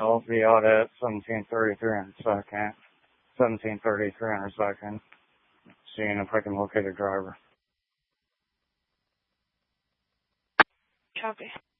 I'll be out at 1733 in a second. 1733 in a second. Seeing if I can locate a driver. Copy.